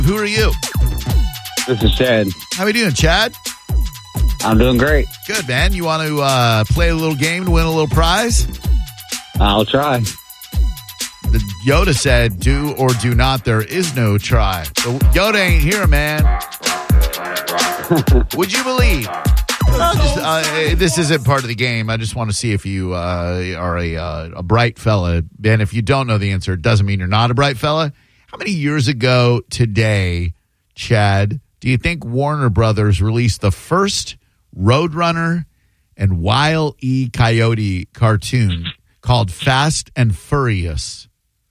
Who are you? This is Chad. How we doing, Chad? I'm doing great. Good, man. You want to play a little game to win a little prize? I'll try. The Yoda said, do or do not. There is no try. So Yoda ain't here, man. Would you believe? This isn't part of the game. I just want to see if you are a bright fella. And if you don't know the answer, it doesn't mean you're not a bright fella. How many years ago today, Chad, do you think Warner Brothers released the first Roadrunner and Wile E. Coyote cartoon called Fast and Furious?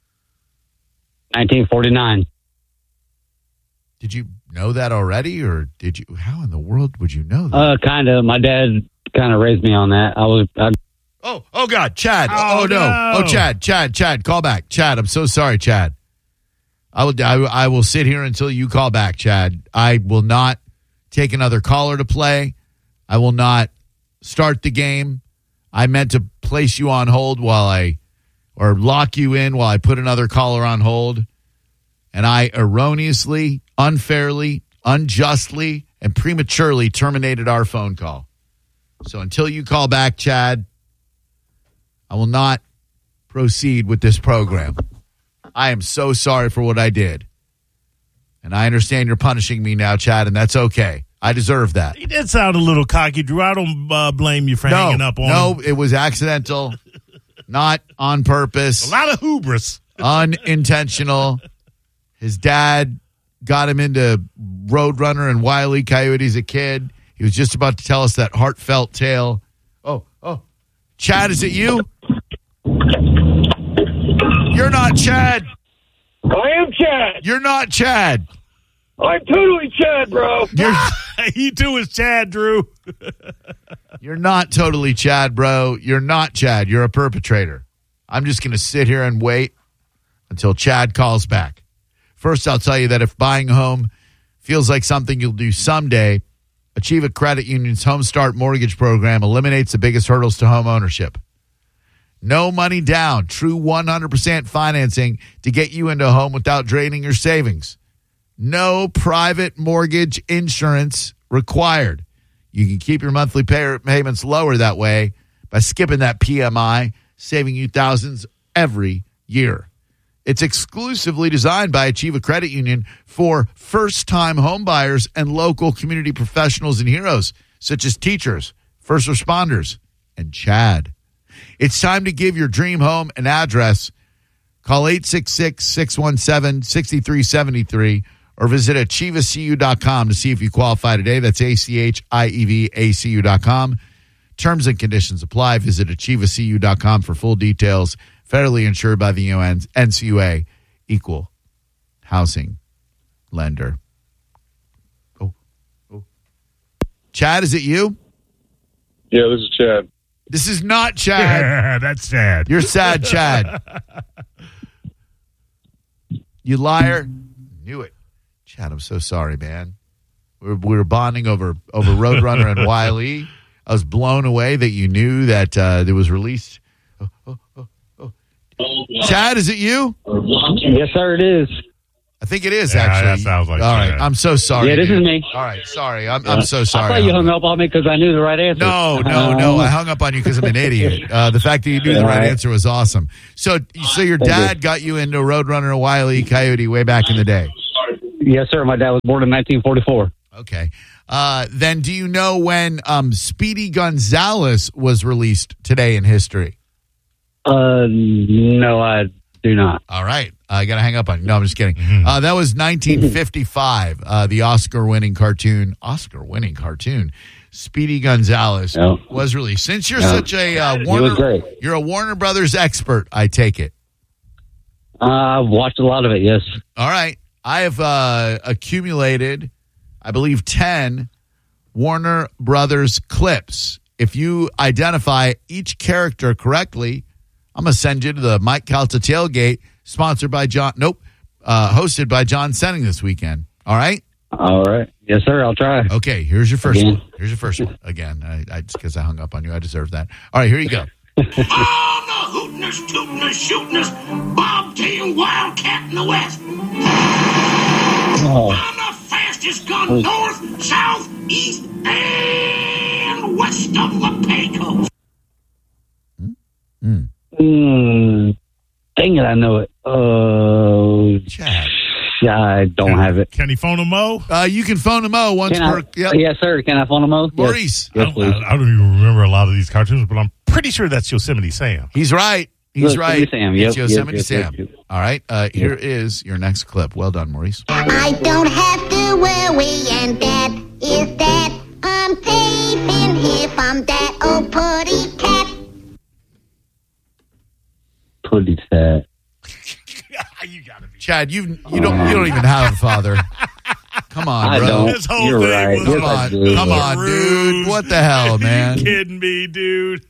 1949. Did you know that already, or did you? How in the world would you know that? Kind of. My dad kind of raised me on that. Oh God, Chad. Oh, no. Oh, Chad, call back. Chad, I'm so sorry, Chad. I will sit here until you call back, Chad. I will not take another caller to play. I will not start the game. I meant to place you on hold or lock you in while I put another caller on hold. And I erroneously, unfairly, unjustly, and prematurely terminated our phone call. So until you call back, Chad, I will not proceed with this program. I am so sorry for what I did. And I understand you're punishing me now, Chad, and that's okay. I deserve that. He did sound a little cocky, Drew. I don't blame you for hanging up on him. No, it was accidental, not on purpose. A lot of hubris. Unintentional. His dad got him into Roadrunner and Wile E. Coyote as a kid. He was just about to tell us that heartfelt tale. Oh. Chad, is it you? You're not Chad. I am Chad. You're not Chad. I'm totally Chad, bro. He too is Chad, Drew. You're not totally Chad, bro. You're not Chad. You're a perpetrator. I'm just going to sit here and wait until Chad calls back. First, I'll tell you that if buying a home feels like something you'll do someday, Achieva Credit Union's Home Start Mortgage Program eliminates the biggest hurdles to home ownership. No money down, true 100% financing to get you into a home without draining your savings. No private mortgage insurance required. You can keep your monthly payments lower that way by skipping that PMI, saving you thousands every year. It's exclusively designed by Achieva Credit Union for first-time home buyers and local community professionals and heroes, such as teachers, first responders, and Chad. It's time to give your dream home an address. Call 866-617-6373 or visit achievacu.com to see if you qualify today. That's ACHIEVACU.com. Terms and conditions apply. Visit achievacu.com for full details. Federally insured by the NCUA, equal housing lender. Oh. Chad, is it you? Yeah, this is Chad. This is not Chad. That's sad. You're sad, Chad. You liar. Knew it. Chad, I'm so sorry, man. We were bonding over Roadrunner and Wile E. I was blown away that you knew that it was released. Chad, is it you? Yes, sir, it is. I think it is, Yeah, actually. that sounds like All right, Chad. I'm so sorry. Yeah, this dude. is me. All right, sorry. I'm so sorry. I thought you hung up on me because I knew the right answer. No. I hung up on you because I'm an idiot. The fact that you knew the right answer was awesome. So your dad got you into Roadrunner and Wile E. Coyote way back in the day? Yes, sir. My dad was born in 1944. Okay. Then do you know when Speedy Gonzales was released today in history? No, I do not. All right. I got to hang up on you. No, I'm just kidding. That was 1955. The Oscar-winning cartoon, Speedy Gonzales was released. Since you're such a you're a Warner Brothers expert, I take it. I've watched a lot of it, yes. All right. I have accumulated, I believe, 10 Warner Brothers clips. If you identify each character correctly, I'm going to send you to the Mike Calta tailgate, hosted by John Senning this weekend. All right? All right. Yes, sir. I'll try. Okay, here's your first one. Here's your first one. Again, because I hung up on you. I deserve that. All right, here you go. All the hootin'ers, tootin'ers, shootin'ers, bobtail wildcat in the west. I'm the fastest gun north, south, east, and west of the Pecos. Dang it, I know it. Chad. I don't have it. Can he phone a Mo? You can phone him out once per. Yep. Yes, sir. Can I phone him out? Maurice. Yes, please. I don't even remember a lot of these cartoons, but I'm pretty sure that's Yosemite Sam. He's right. He's right. Sam. It's Yep, Yosemite yep, Sam. yep. All right. Here is your next clip. Well done, Maurice. I don't have to worry, and that is that. I'm safe in here from that old putty cat. Putty cat. You gotta be. Chad, you don't even have a father. Come on, I bro. don't. This whole You're thing right. was Yes, Come I on, do. come on, dude. What the hell, man? You kidding me, dude?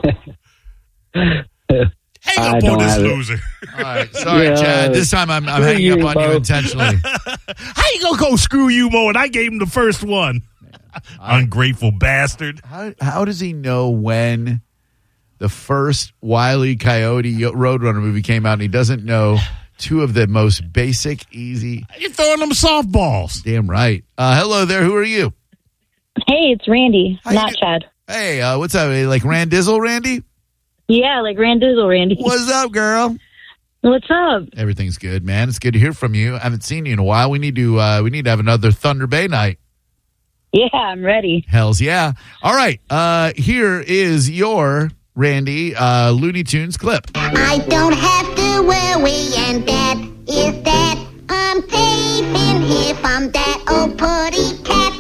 Hang I up on don't this have it. loser. All right, sorry, Yeah. Chad. This time I'm Screw hanging you, up on you Bo. intentionally. How you gonna go screw you, Mo? And I gave him the first one. Ungrateful bastard. How does he know when the first Wile E. Coyote Roadrunner movie came out and he doesn't know two of the most basic, easy? You're throwing them softballs. Damn right. Hello there. Who are you? Hey, it's Randy, How you not do- Chad. Hey, what's up? Like Randizzle, Randy? Yeah, like Randizzle, Randy. What's up, girl? What's up? Everything's good, man. It's good to hear from you. I haven't seen you in a while. We need to have another Thunder Bay night. Yeah, I'm ready. Hells yeah. All right. Here is your Randy Looney Tunes clip. I don't have to worry, and that is that. I'm safe in here from that old putty cat.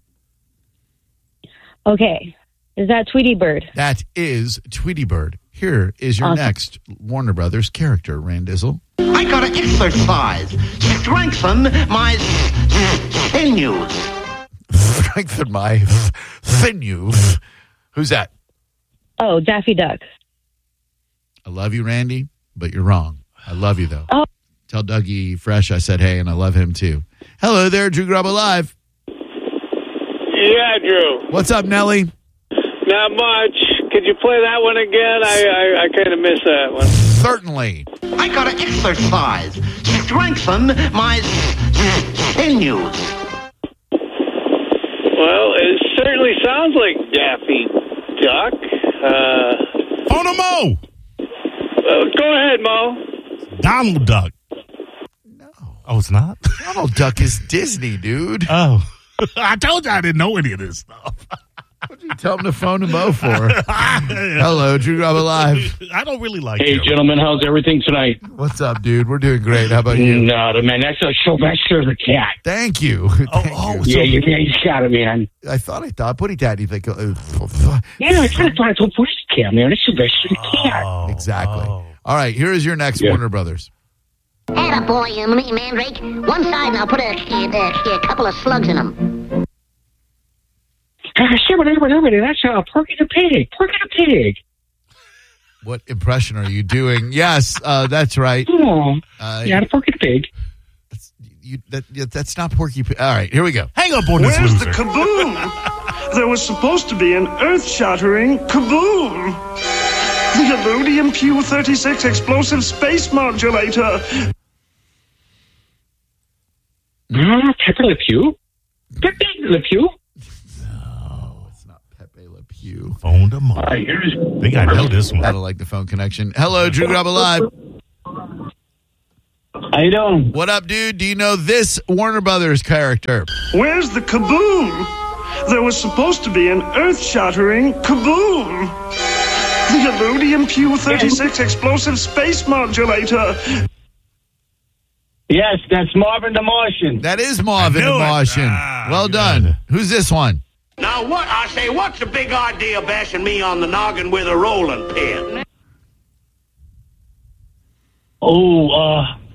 Okay, is that Tweety Bird? That is Tweety Bird. Here is your Awesome. next Warner Brothers character, Randizzle. I gotta exercise, strengthen my sinews. Strengthen my sinews. Who's that? Oh, Daffy Duck. I love you, Randy, but you're wrong. I love you, though. Oh. Tell Dougie Fresh I said hey, and I love him, too. Hello there, Drew Grubba Live. Yeah, Drew. What's up, Nelly? Not much. Could you play that one again? I kind of missed that one. Certainly. I gotta exercise, strengthen my sinews. Well, it certainly sounds like Daffy Duck. Phone a Mo. Go ahead, Mo. Donald Duck. No. Oh, it's not? Donald Duck is Disney, dude. Oh. I told you I didn't know any of this stuff. What did you tell him to phone him out for? Hello, Drew Grubba Live. I don't really like Hey, him. gentlemen, how's everything tonight? What's up, dude? We're doing great. How about you? No, man, that's Sylvester the cat. Thank you. Thank you. Yeah, you got it, man. I thought Putty Tat. You think? Yeah, I kind of thought I told Police Cat, man. It's Sylvester the cat. Oh, Exactly. oh. All right, here is your next Warner Brothers. Attaboy, Mandrake. One side, and I'll put a couple of slugs in them. That's Porky the Pig. Porky the Pig. What impression are you doing? Yes, that's right. Oh, yeah, the Porky the Pig. That's not Porky. All right, here we go. Hang up on this Where's loser. the kaboom? There was supposed to be an earth-shattering kaboom. The Illudium Q-36 explosive space modulator. Pepper Le Pew? Pepe Le Pew? No, it's not Pepe Le Pew. Phone them up. I think I know this one. I don't like the phone connection. Hello, Drew Grubba Live. How you doing? What up, dude? Do you know this Warner Brothers character? Where's the kaboom? There was supposed to be an earth-shattering kaboom. The Illudium Q-36 explosive space modulator. Yes, that's Marvin the Martian. That is Marvin I knew the it. Martian. Well Good. done. Who's this one? Now what? I say, what's the big idea bashing me on the noggin with a rolling pin? Oh,